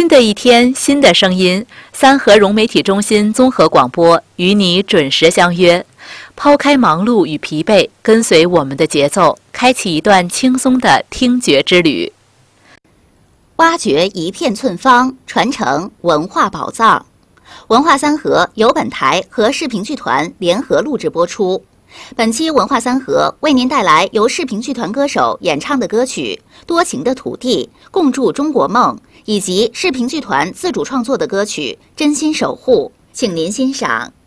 的一天，新的声音，三河融媒体中心综合广播与你准时相约。抛开忙碌与疲惫，跟随我们的节奏，开启一段轻松的听觉之旅。 挖掘一片寸方，传承文化宝藏。文化三河由本台和视频剧团联合录制播出。本期文化三河为您带来由视频剧团歌手演唱的歌曲《多情的土地》，共筑中国梦，以及视频剧团自主创作的歌曲《真心守护》，请您欣赏。